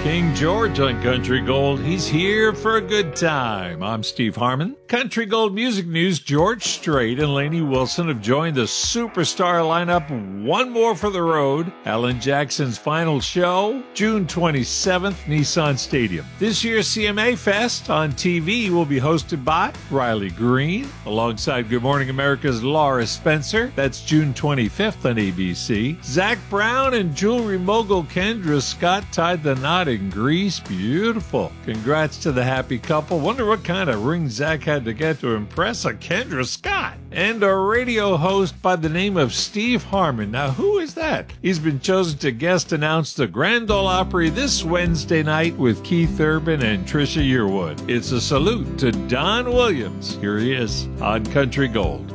King George on Country Gold. He's here for a good time. I'm Steve Harmon. Country Gold Music News, George Strait and Lainey Wilson have joined the superstar lineup one more for the road. Alan Jackson's final show, June 27th, Nissan Stadium. This year's CMA Fest on TV will be hosted by Riley Green, alongside Good Morning America's Laura Spencer. That's June 25th on ABC. Zach Brown and jewelry mogul Kendra Scott tied the knot in Greece. Beautiful. Congrats to the happy couple. Wonder what kind of ring Zach had to get to impress a Kendra Scott. And a radio host by the name of Steve Harmon. Now, who is that? He's been chosen to guest announce the Grand Ole Opry this Wednesday night with Keith Urban and Trisha Yearwood. It's a salute to Don Williams. Here he is on Country Gold.